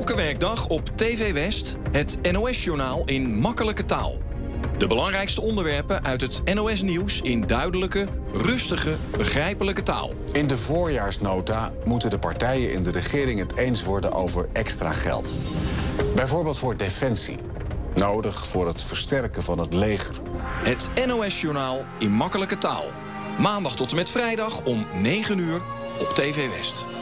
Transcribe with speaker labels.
Speaker 1: Elke werkdag op TV West het NOS-journaal in makkelijke taal. De belangrijkste onderwerpen uit het NOS-nieuws in duidelijke, rustige, begrijpelijke taal.
Speaker 2: In de voorjaarsnota moeten de partijen in de regering het eens worden over extra geld. Bijvoorbeeld voor defensie. Nodig voor het versterken van het leger.
Speaker 1: Het NOS-journaal in makkelijke taal. Maandag tot en met vrijdag om 9 uur op TV West.